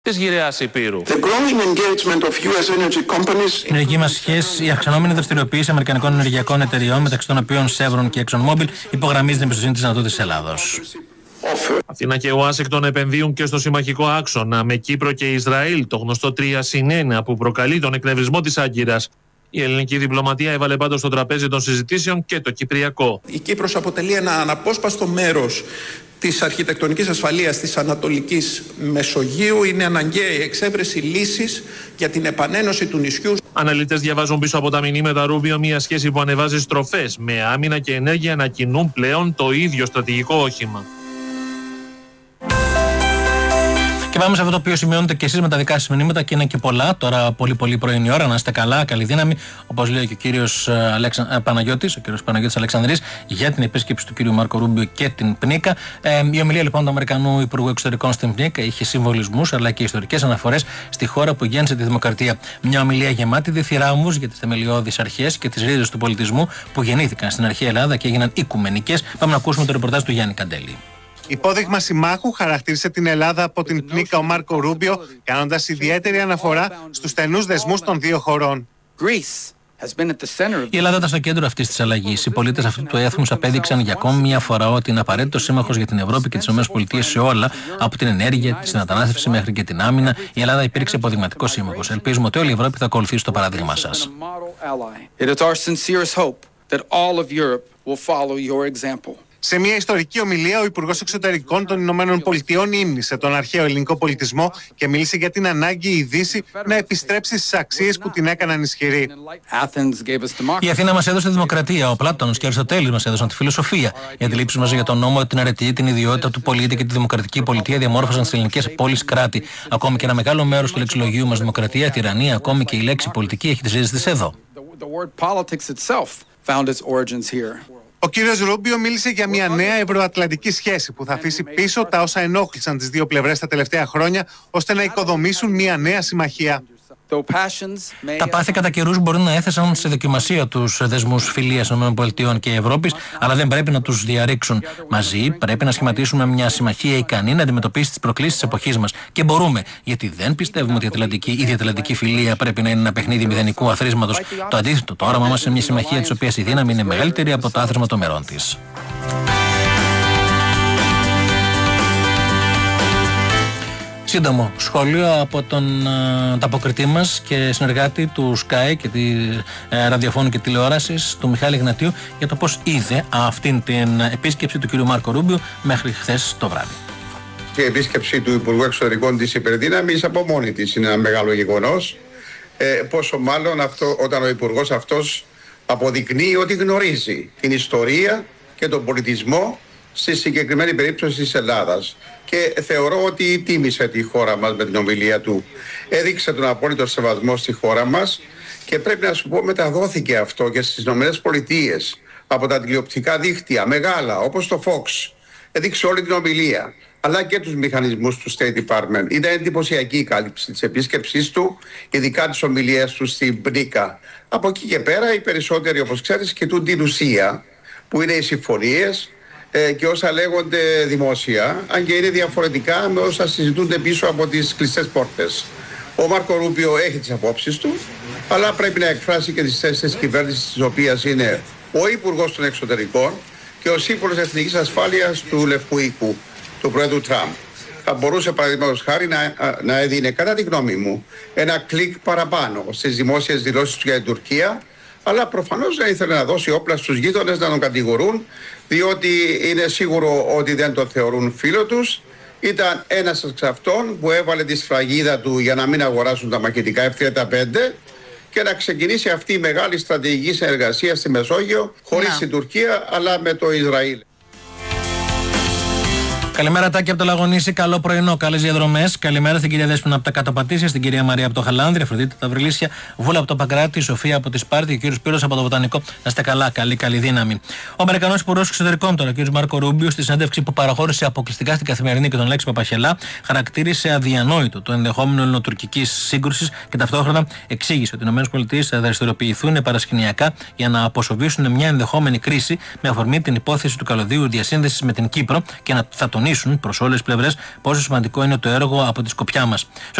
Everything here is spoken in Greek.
της γυραιάς Υπήρου. Η ενεργειακή μας σχέση, η αυξανόμενη δραστηριοποίηση αμερικανικών ενεργειακών εταιριών, μεταξύ των οποίων Chevron και ExxonMobil, υπογραμμίζει την εμπιστοσύνη της δυνατότητας της Ελλάδος. Αθήνα και Ουάσιγκτον επενδύουν και στο συμμαχικό άξονα με Κύπρο και Ισραήλ, το γνωστό 3+1 που προκαλεί τον εκνευρισμό της Άγκυρας. Η ελληνική διπλωματία έβαλε πάντως στο τραπέζι των συζητήσεων και το κυπριακό. Η Κύπρος αποτελεί ένα αναπόσπαστο μέρος της αρχιτεκτονικής ασφαλείας της Ανατολικής Μεσογείου. Είναι αναγκαία η εξέβρεση λύσης για την επανένωση του νησιού. Αναλυτές διαβάζουν πίσω από τα μηνύματα Ρούμπιο μια σχέση που ανεβάζει στροφές, με άμυνα και ενέργεια να κινούν πλέον το ίδιο στρατηγικό όχημα. Και πάμε σε αυτό το οποίο σημειώνετε και εσείς με τα δικά σας μηνύματα και είναι και πολλά. Τώρα πολύ πρωινή ώρα, να είστε καλά, καλή δύναμη. Όπως λέει και ο κύριος Παναγιώτης, Αλεξανδρής, για την επίσκεψη του κύριου Μάρκο Ρούμπιο και την ΠΝΙΚΑ. Η ομιλία λοιπόν του Αμερικανού Υπουργού Εξωτερικών στην ΠΝΙΚΑ είχε συμβολισμούς αλλά και ιστορικές αναφορές στη χώρα που γέννησε τη δημοκρατία. Μια ομιλία γεμάτη διθυράμβους για τις θεμελιώδεις αρχές και τις ρίζες του πολιτισμού που γεννήθηκαν στην αρχαία Ελλάδα και έγιναν οικουμενικές. Πάμε να ακούσουμε το ρεπορτάζ του Γιάννη Καντέλη. Υπόδειγμα συμμάχου χαρακτήρισε την Ελλάδα από την ΠΝΙΚΑ ο Μάρκο Ρούμπιο, κάνοντας ιδιαίτερη αναφορά στους στενούς δεσμούς των δύο χωρών. Η Ελλάδα ήταν στο κέντρο αυτής της αλλαγής. Οι πολίτες αυτού του έθνους απέδειξαν για ακόμη μια φορά ότι είναι απαραίτητο σύμμαχος για την Ευρώπη και τις ΗΠΑ σε όλα, από την ενέργεια, τη συνατανάστευση μέχρι και την άμυνα. Η Ελλάδα υπήρξε υποδειγματικός σύμμαχος. Ελπίζουμε ότι όλη η Ευρώπη θα ακολουθήσει το παράδειγμα σας. Σε μια ιστορική ομιλία, ο Υπουργός Εξωτερικών των Ηνωμένων Πολιτειών ύμνησε τον αρχαίο ελληνικό πολιτισμό και μίλησε για την ανάγκη η Δύση να επιστρέψει στις αξίες που την έκαναν ισχυρή. Η Αθήνα μας έδωσε τη δημοκρατία, ο Πλάτωνος και ο Αριστοτέλης μας έδωσαν τη φιλοσοφία. Οι αντιλήψεις μας για τον νόμο, την αρετή, την ιδιότητα του πολίτη και τη δημοκρατική πολιτεία διαμόρφωσαν στις ελληνικές πόλεις κράτη. Ακόμη και ένα μεγάλο μέρος του λεξιλογίου μας δημοκρατία, τυραννία, ακόμη και η λέξη πολιτική έχει τις ρίζες της εδώ. Ο κύριος Ρούμπιο μίλησε για μια νέα ευρωατλαντική σχέση που θα αφήσει πίσω τα όσα ενόχλησαν τις δύο πλευρές τα τελευταία χρόνια, ώστε να οικοδομήσουν μια νέα συμμαχία. Τα πάθη κατά καιρούς μπορεί να έθεσαν σε δοκιμασία τους δεσμούς φιλίας ΗΠΑ και Ευρώπης, αλλά δεν πρέπει να τους διαρρήξουν. Μαζί πρέπει να σχηματίσουμε μια συμμαχία ικανή να αντιμετωπίσει τις προκλήσεις της εποχής μας. Και μπορούμε, γιατί δεν πιστεύουμε ότι η διατλαντική φιλία πρέπει να είναι ένα παιχνίδι μηδενικού αθροίσματος. Το αντίθετο, το όραμά μας είναι μια συμμαχία της οποίας η δύναμη είναι μεγαλύτερη από το άθροισμα των μερών της. Σύντομο σχόλιο από τον ανταποκριτή μας και συνεργάτη του Sky και τη ραδιοφώνου και τηλεόρασης, του Μιχάλη Γνατίου, για το πώς είδε αυτήν την επίσκεψη του κ. Μάρκο Ρούμπιο μέχρι χθες το βράδυ. Η επίσκεψη του Υπουργού Εξωτερικών της Υπερδύναμης από μόνη της είναι ένα μεγάλο γεγονός. Πόσο μάλλον όταν ο Υπουργός αυτός αποδεικνύει ότι γνωρίζει την ιστορία και τον πολιτισμό στη συγκεκριμένη περίπτωση της Ελλάδας. Και θεωρώ ότι τίμησε τη χώρα μας με την ομιλία του. Έδειξε τον απόλυτο σεβασμό στη χώρα μας και πρέπει να σου πω μεταδόθηκε αυτό και στις ΗΠΑ από τα τηλεοπτικά δίκτυα μεγάλα όπως το Fox. Έδειξε όλη την ομιλία αλλά και τους μηχανισμούς του State Department. Ήταν εντυπωσιακή η κάλυψη της επίσκεψής του, ειδικά τις ομιλίες του στην ΠΝΙΚΑ. Από εκεί και πέρα οι περισσότεροι, όπως ξέρεις, κοιτούν την ουσία που είναι οι συμφωνίες και όσα λέγονται δημόσια, αν και είναι διαφορετικά με όσα συζητούνται πίσω από τις κλειστές πόρτες. Ο Μάρκο Ρούμπιο έχει τις απόψεις του, αλλά πρέπει να εκφράσει και τις θέσεις της κυβέρνησης, της οποίας είναι ο Υπουργός των Εξωτερικών και ο Σύμβουλος Εθνικής Ασφάλειας του Λευκού Οίκου, του Πρόεδρου Τραμπ. Θα μπορούσε, παραδείγματος χάρη, να έδινε, κατά τη γνώμη μου, ένα κλικ παραπάνω στις δημόσιες δηλώσεις του για την Τουρκία, αλλά προφανώς δεν ήθελε να δώσει όπλα στους γείτονες να τον κατηγορούν, διότι είναι σίγουρο ότι δεν τον θεωρούν φίλο τους. Ήταν ένας εξ αυτών που έβαλε τη σφραγίδα του για να μην αγοράσουν τα μαχητικά F-35 και να ξεκινήσει αυτή η μεγάλη στρατηγική συνεργασία στη Μεσόγειο, χωρίς την Τουρκία αλλά με το Ισραήλ. Καλημέρα, Τάκη από το Λαγονήσι. Καλό πρωινό, καλές διαδρομές. Καλημέρα στην κυρία Δέσποινα από τα Κάτω Πατήσια, στην κυρία Μαρία από το Χαλάνδρη, Αφροδίτη τα Βρυλίσια, Βούλα από το Παγκράτη, Σοφία από τη Σπάρτη και ο κύριος Πύρος από το Βοτανικό. Να είστε καλά, καλή δύναμη. Ο Αμερικανός Υπουργός Εξωτερικών τώρα, ο κύριος Μάρκο Ρούμπιο, στη συνέντευξη που παραχώρησε αποκλειστικά στην Καθημερινή και τον Λέξη Παπαχελά, χαρακτήρισε αδιανόητο το ενδεχόμενο ελληνοτουρκικής σύγκρουσης και ταυτόχρονα εξήγησε ότι οι ΗΠΑ θα δραστηριοποιηθούν παρασκηνιακά για να αποσοβήσουν μια ενδεχόμενη κρίση με αφορμή την υπόθεση του καλωδίου διασύνδεσης με την Κύπρο και θα τονίσει τονίσουν προς όλες τις πλευρές πόσο σημαντικό είναι το έργο από τη σκοπιά μας.